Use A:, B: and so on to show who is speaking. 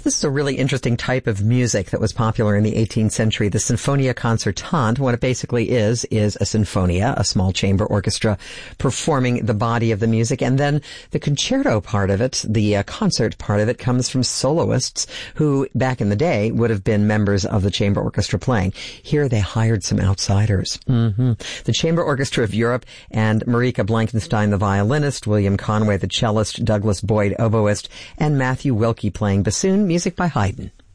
A: This is a really interesting type of music that was popular in the 18th century, the Sinfonia Concertante. What it basically is a sinfonia, a small chamber orchestra performing the body of the music. And then the concerto part of it, the concert part of it, comes from soloists who, back in the day, would have been members of the chamber orchestra playing. Here they hired some outsiders. The Chamber Orchestra of Europe and Marika Blankenstein, the violinist, William Conway, the cellist, Douglas Boyd, oboist, and Matthew Wilkie playing bassoon, music by Haydn.